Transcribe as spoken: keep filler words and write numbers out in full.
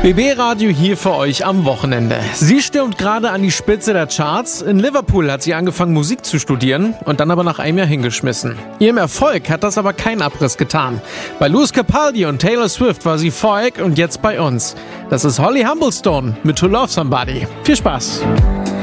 B B-Radio hier für euch am Wochenende. Sie stürmt gerade an die Spitze der Charts. In Liverpool hat sie angefangen, Musik zu studieren und dann aber nach einem Jahr hingeschmissen. Ihrem Erfolg hat das aber keinen Abriss getan. Bei Lewis Capaldi und Taylor Swift war sie Volk und jetzt bei uns. Das ist Holly Humblestone mit To Love Somebody. Viel Spaß!